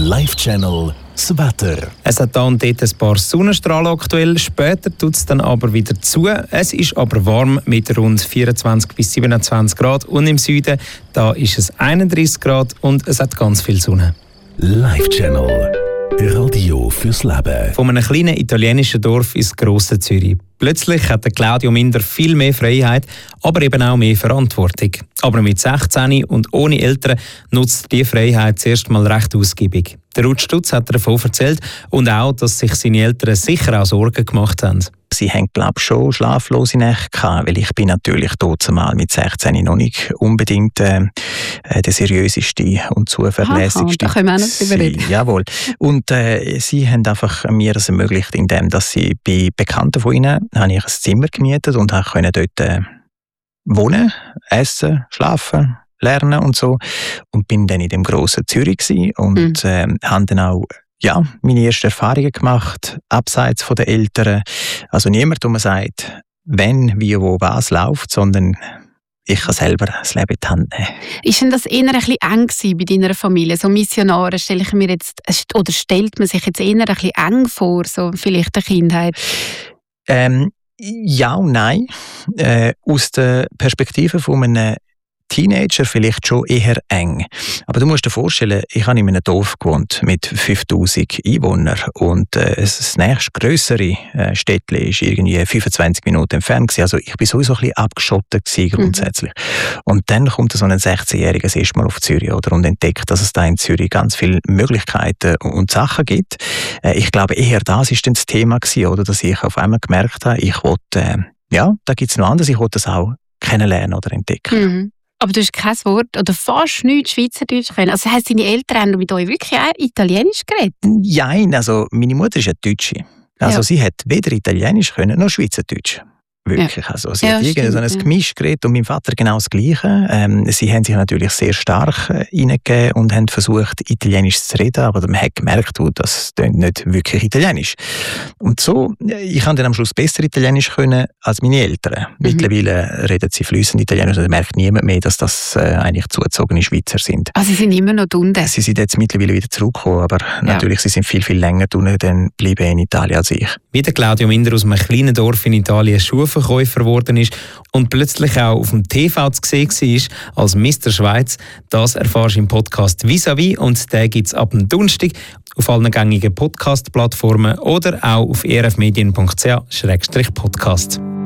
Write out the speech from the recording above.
Live-Channel das Wetter. Es hat da und dort ein paar Sonnenstrahlen aktuell, später tut es dann aber wieder zu. Es ist aber warm mit rund 24 bis 27 Grad und im Süden da ist es 31 Grad und es hat ganz viel Sonne. Live-Channel. Radio fürs Leben. Von einem kleinen italienischen Dorf ins grosse Zürich. Plötzlich hat Claudio Minder viel mehr Freiheit, aber eben auch mehr Verantwortung. Aber mit 16 und ohne Eltern nutzt er diese Freiheit zuerst mal recht ausgiebig. Der Ruth Stutz hat davon erzählt und auch, dass sich seine Eltern sicher auch Sorgen gemacht haben. Sie haben, glaube ich, schon schlaflose Nächte gehabt, weil ich bin natürlich mal mit 16 noch nicht unbedingt der seriöseste und zuverlässigste. Da können wir auch noch drüber reden. Jawohl. Und sie haben einfach mir das ermöglicht, indem dass sie bei Bekannten von ihnen habe ich ein Zimmer gemietet und konnte dort wohnen, essen, schlafen, lernen und so. Und bin dann in dem grossen Zürich gewesen und habe dann auch meine ersten Erfahrungen gemacht, abseits von den Eltern. Also niemand, der mir sagt, wenn, wie, wo, was läuft, sondern ich kann selber das Leben in die Hand nehmen. Ist denn das eher ein bisschen eng gewesen bei deiner Familie? So Missionare stellt man sich jetzt eher ein bisschen eng vor, so vielleicht der Kindheit? Ja und nein. Aus der Perspektive von einem Teenager vielleicht schon eher eng. Aber du musst dir vorstellen, ich habe in einem Dorf gewohnt mit 5000 Einwohnern und das nächst grössere Städtchen ist irgendwie 25 Minuten entfernt gewesen. Also ich bin sowieso ein bisschen abgeschottet gewesen, grundsätzlich. Und dann kommt so ein 16-Jähriger das erste Mal auf Zürich und entdeckt, dass es da in Zürich ganz viele Möglichkeiten und Sachen gibt. Ich glaube eher das ist dann das Thema gewesen, oder, dass ich auf einmal gemerkt habe, ich wollte, da gibt es noch anderes, ich wollte das auch kennenlernen oder entdecken. Aber du hast kein Wort oder fast nichts Schweizerdeutsch können. Also heisst, deine Eltern haben mit euch wirklich auch Italienisch geredet? Nein, also meine Mutter ist eine Deutsche. Also sie hat weder Italienisch können noch Schweizerdeutsch. Wirklich. Ja. Also sie hat irgendwie so ein Gemisch geredet und mein Vater genau das Gleiche. Sie haben sich natürlich sehr stark reingegeben und haben versucht, Italienisch zu reden, aber man hat gemerkt, das klingt nicht wirklich Italienisch. Und so, ich habe dann am Schluss besser Italienisch können als meine Eltern. Mittlerweile reden sie fließend Italienisch, also merkt niemand mehr, dass das eigentlich zugezogene Schweizer sind. Also sie sind immer noch unten? Sie sind jetzt mittlerweile wieder zurückgekommen, aber natürlich, sie sind viel, viel länger unten geblieben in Italien als ich. Wie der Claudio Minder aus einem kleinen Dorf in Italien Schuhverkäufer geworden ist und plötzlich auch auf dem TV zu sehen war als Mr. Schweiz, das erfährst du im Podcast «Vis-à-vis» und den gibt es ab dem Donnerstag auf allen gängigen Podcast-Plattformen oder auch auf erfmedien.ch/podcast.